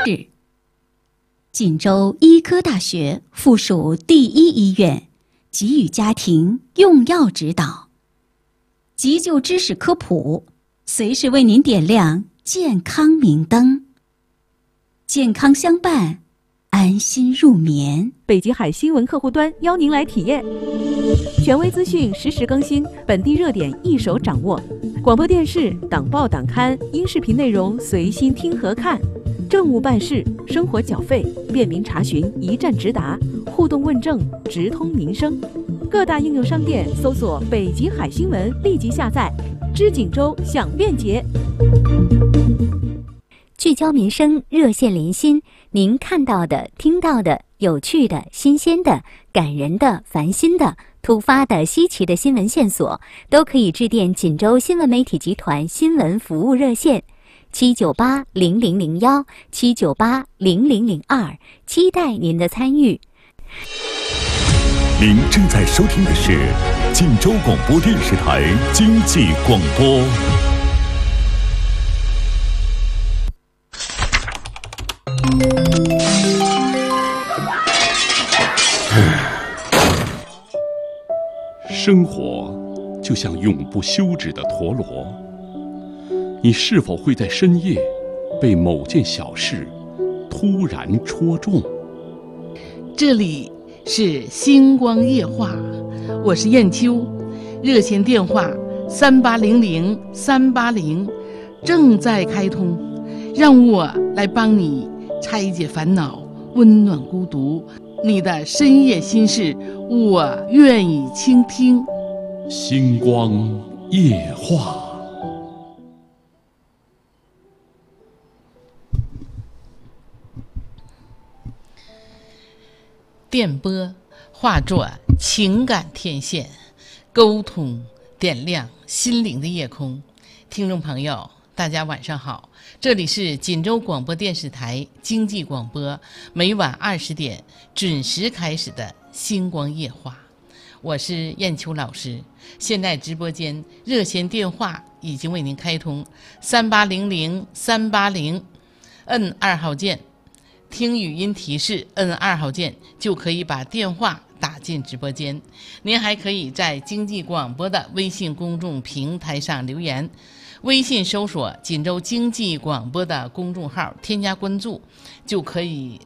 是锦州医科大学附属第一医院，给予家庭用药指导、急救知识科普，随时为您点亮健康明灯。健康相伴，安心入眠。 北极海新闻客户端邀您来体验，权威资讯实时更新，本地热点一手掌握。广播电视、党报党刊、音视频内容随心听和看，政务办事、生活缴费便民查询一站直达，互动问政直通民生。各大应用商店搜索北极海新闻，立即下载，知锦州享便捷。 聚焦民生，热线连心，您看到的、听到的、有趣的、新鲜的、感人的、烦心的、突发的、稀奇的新闻线索，都可以致电锦州新闻媒体集团新闻服务热线7980001 7980002，期待您的参与。 您正在收听的是锦州广播电视台经济广播。 生活就像永不休止的陀螺，你是否会在深夜被某件小事突然戳中？ 这里是星光夜话，我是燕秋，热线电话3800-380正在开通，让我来帮你拆解烦恼，温暖孤独，你的深夜心事我愿意倾听。 星光夜话。 电波化作情感天线，沟通点亮心灵的夜空。听众朋友大家晚上好，这里是锦州广播电视台经济广播，每晚20点准时开始的星光夜话，我是燕秋老师。现在直播间热线电话已经为您开通3800-380，摁2号键，听语音提示，摁2号键就可以把电话打进直播间。您还可以在经济广播的微信公众平台上留言，微信搜索锦州经济广播的公众号，添加关注就可以